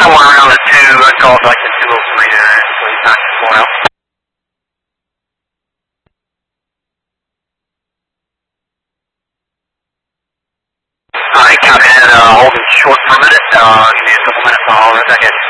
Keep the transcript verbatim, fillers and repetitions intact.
somewhere around the two, I called like the two oh three there, so he's not pulling out. Alright, copy that, uh, holding short for a minute, uh, give me a couple minutes, I'll run back in.